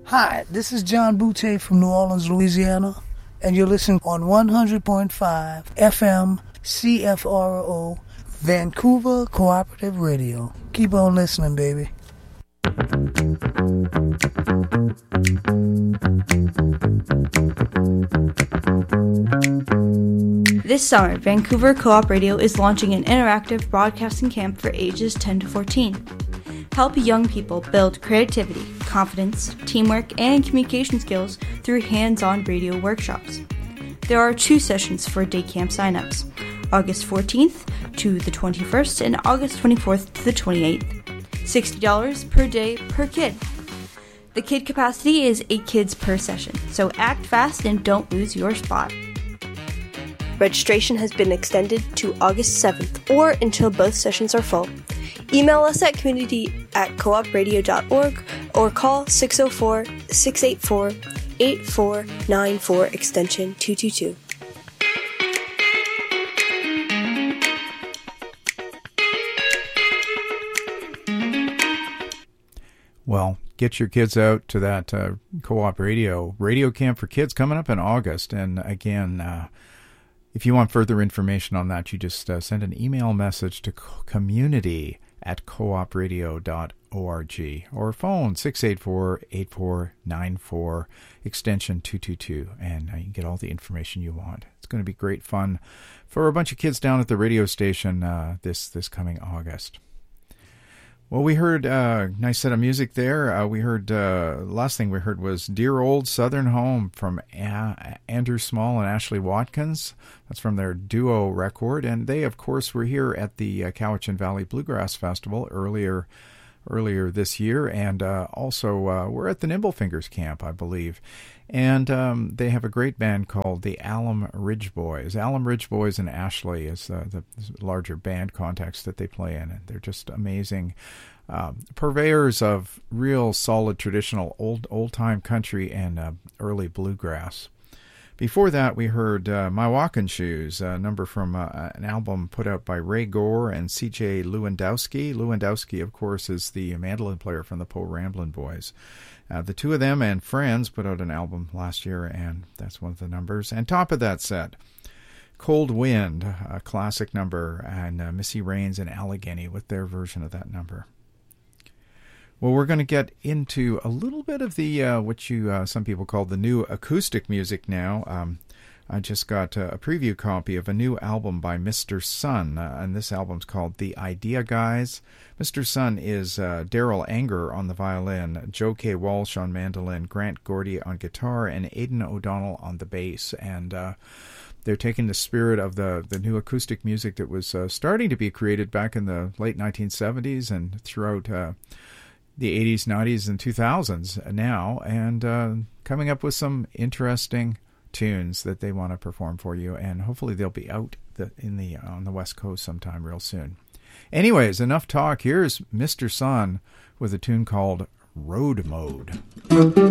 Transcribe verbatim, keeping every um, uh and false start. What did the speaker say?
Hi, this is John Boutte from New Orleans, Louisiana, and you're listening on one hundred point five F M C F R O, Vancouver Cooperative Radio. Keep on listening, baby. This summer, Vancouver Co-op Radio is launching an interactive broadcasting camp for ages ten to fourteen. Help young people build creativity, confidence, teamwork, and communication skills through hands-on radio workshops. There are two sessions for day camp signups, August fourteenth to the twenty-first and August twenty-fourth to the twenty-eighth. sixty dollars per day per kid. The kid capacity is eight kids per session, so act fast and don't lose your spot. Registration has been extended to August seventh or until both sessions are full. Email us at community at coop radio dot org or call six oh four, six eight four, eight four nine four extension two two two. Well, get your kids out to that uh, Co-op Radio radio camp for kids coming up in August. And again, uh, if you want further information on that, you just uh, send an email message to community at coop radio dot org or phone six eight four, eight four nine four extension two two two, and uh, you can get all the information you want. It's going to be great fun for a bunch of kids down at the radio station uh, this this coming August. Well, we heard a uh, nice set of music there. Uh, we heard, uh, last thing we heard was Dear Old Southern Home from A- Andrew Small and Ashley Watkins. That's from their duo record. And they, of course, were here at the uh, Cowichan Valley Bluegrass Festival earlier earlier this year. And uh, also uh, we're at the Nimblefingers camp, I believe. And um, they have a great band called the Alum Ridge Boys. Alum Ridge Boys and Ashley is uh, the larger band context that they play in. And they're just amazing um, purveyors of real solid traditional old old time country and uh, early bluegrass. Before that, we heard uh, My Walkin' Shoes, a number from uh, an album put out by Ray Gore and C J Lewandowski. Lewandowski, of course, is the mandolin player from the Po Ramblin' Boys. Uh, the two of them and friends put out an album last year, and that's one of the numbers. And top of that set, Cold Wind, a classic number, and uh, Missy Raines and Allegheny with their version of that number. Well, we're going to get into a little bit of the, uh, what you uh, some people call the new acoustic music now. Um, I just got a, a preview copy of a new album by Mister Sun, uh, and this album's called The Idea Guys. Mister Sun is uh, Daryl Anger on the violin, Joe K. Walsh on mandolin, Grant Gordy on guitar, and Aidan O'Donnell on the bass. And uh, they're taking the spirit of the, the new acoustic music that was uh, starting to be created back in the late nineteen seventies and throughout uh, the eighties, nineties, and two thousands now, and uh, coming up with some interesting tunes that they want to perform for you, and hopefully they'll be out the, in the on the West Coast sometime real soon. Anyways, enough talk. Here's Mister Sun with a tune called Road Mode.